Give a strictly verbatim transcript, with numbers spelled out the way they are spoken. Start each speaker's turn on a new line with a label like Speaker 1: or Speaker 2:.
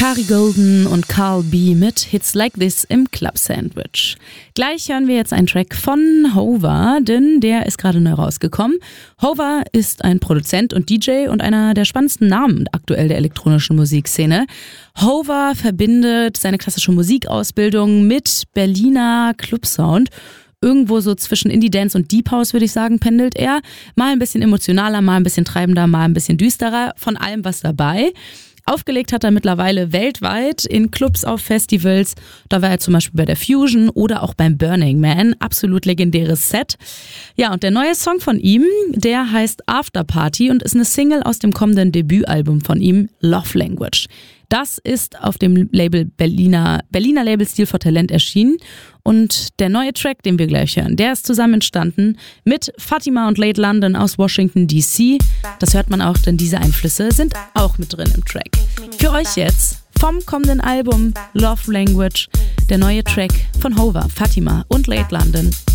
Speaker 1: Kari Golden und Carl B. mit Hits Like This im Club Sandwich. Gleich hören wir jetzt einen Track von Hover, denn der ist gerade neu rausgekommen. Hover ist ein Produzent und D J und einer der spannendsten Namen aktuell der elektronischen Musikszene. Hover verbindet seine klassische Musikausbildung mit Berliner Clubsound. Irgendwo so zwischen Indie-Dance und Deep House, würde ich sagen, pendelt er. Mal ein bisschen emotionaler, mal ein bisschen treibender, mal ein bisschen düsterer. Von allem was dabei. Aufgelegt hat er mittlerweile weltweit in Clubs, auf Festivals. Da war er zum Beispiel bei der Fusion oder auch beim Burning Man. Absolut legendäres Set. Ja, und der neue Song von ihm, der heißt After Party und ist eine Single aus dem kommenden Debütalbum von ihm, Love Language. Das ist auf dem Label Berliner, Berliner Label Stil for Talent erschienen. Und der neue Track, den wir gleich hören, der ist zusammen entstanden mit Fatima und Late London aus Washington D C. Das hört man auch, denn diese Einflüsse sind auch mit drin im Track. Für euch jetzt vom kommenden Album Love Language, der neue Track von Hover, Fatima und Late London.